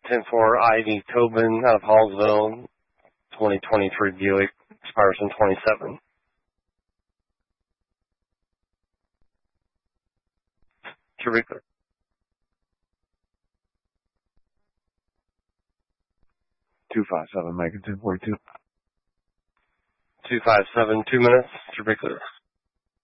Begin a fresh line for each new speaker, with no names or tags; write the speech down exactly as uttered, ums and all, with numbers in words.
ten four Ivy Tobin out of Hallsville, twenty twenty-three Buick, expires in twenty-seven. Should be clear.
two five seven, making ten forty-two.
two five seven, two minutes, should be clear.